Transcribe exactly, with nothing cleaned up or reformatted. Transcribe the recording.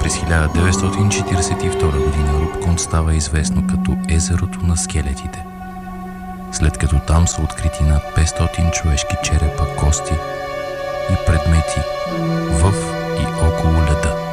През хиляда деветстотин четиридесет и втора година Рупкунд става известно като езерото на скелетите, след като там са открити над петстотин човешки черепа, кости и предмети в и около леда.